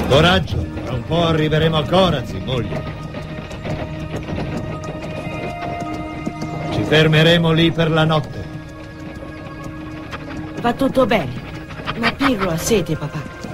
Coraggio, tra un po' arriveremo a Corazzi, moglie. Ci fermeremo lì per la notte. Va tutto bene, ma Pirro ha sete, papà.